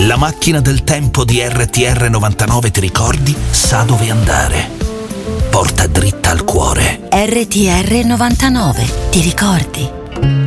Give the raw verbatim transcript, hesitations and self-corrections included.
La macchina del tempo di R T R novantanove, ti ricordi? Sa dove andare. Porta dritta al cuore. R T R novantanove, ti ricordi?